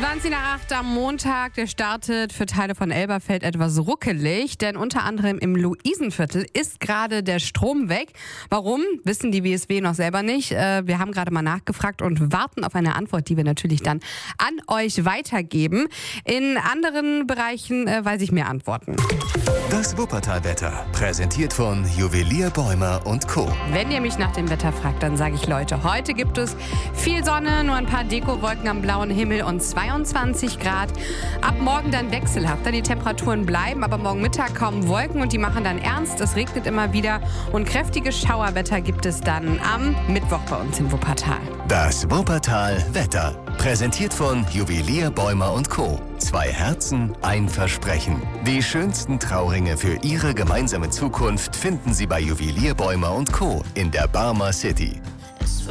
20 nach 8 am Montag, der startet für Teile von Elberfeld etwas ruckelig, denn unter anderem im Luisenviertel ist gerade der Strom weg. Warum, wissen die WSW noch selber nicht. Wir haben gerade mal nachgefragt und warten auf eine Antwort, die wir natürlich dann an euch weitergeben. In anderen Bereichen weiß ich mehr Antworten. Das Wuppertal-Wetter, präsentiert von Juwelier Bäumer & Co. Wenn ihr mich nach dem Wetter fragt, dann sage ich, Leute, heute gibt es viel Sonne, nur ein paar Dekowolken am blauen Himmel und 22 Grad. Ab morgen dann wechselhafter. Die Temperaturen bleiben, aber morgen Mittag kaum Wolken und die machen dann ernst. Es regnet immer wieder und kräftiges Schauerwetter gibt es dann am Mittwoch bei uns in Wuppertal. Das Wuppertal-Wetter, präsentiert von Juwelier Bäumer & Co. 2 Herzen, ein Versprechen. Die schönsten Trauringe für Ihre gemeinsame Zukunft finden Sie bei Juwelier Bäumer & Co. in der Barmer City. Es